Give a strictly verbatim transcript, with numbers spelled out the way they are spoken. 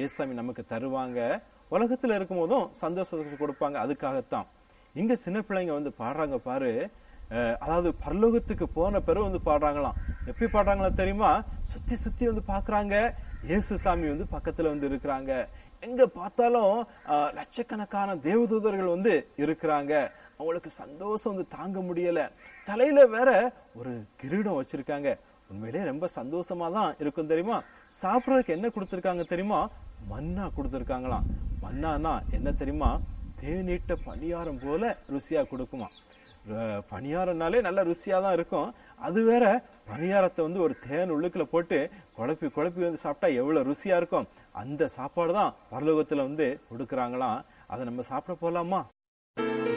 ஏசாமி நமக்கு தருவாங்க. உலகத்துல இருக்கும் போதும் சந்தோஷத்துக்கு கொடுப்பாங்க. அதுக்காகத்தான் இங்க சின்ன பிள்ளைங்க வந்து பாடுறாங்க பாரு. அதாவது பரலோகத்துக்கு போன பிறகு வந்து பாடுறாங்களாம். எப்படி பாடுறாங்களா தெரியுமா? சுத்தி சுத்தி வந்து பாக்குறாங்க, இயேசு சாமி வந்து பக்கத்துல வந்து இருக்கிறாங்க. எங்க பார்த்தாலும் லட்சக்கணக்கான தேவதூதர்கள் வந்து இருக்கிறாங்க. அவங்களுக்கு சந்தோஷம் வந்து தாங்க முடியல. தலையில வேற ஒரு கிரீடம் வச்சிருக்காங்க. உண்மையிலே ரொம்ப சந்தோஷமா தான் இருக்கும் தெரியுமா? சாப்பிடறதுக்கு என்ன கொடுத்திருக்காங்க தெரியுமா? மன்னா கொடுத்திருக்காங்களாம். மன்னானா என்ன தெரியுமா? தேநீட்ட பணியாரம் போல ருசியா கொடுக்குமா. பணியாரம்னாலே நல்ல ருசியா தான் இருக்கும். அது வேற பணியாரத்தை வந்து ஒரு தேன் உள்ளுக்குள்ள போட்டு குழப்பி குழப்பி வந்து சாப்பிட்டா எவ்வளவு ருசியா இருக்கும். அந்த சாப்பாடு தான் பரலோகத்துல வந்து கொடுக்கறாங்களாம். அதை நம்ம சாப்பிட போலாமா?